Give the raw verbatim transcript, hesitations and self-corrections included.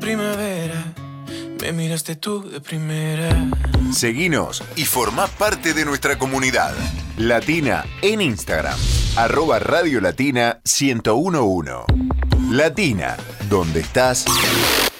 Primavera, me miraste tú de primera. Seguinos y formá parte de nuestra comunidad. Latina en Instagram. Arroba Radio Latina ciento uno punto uno. Latina, donde estás.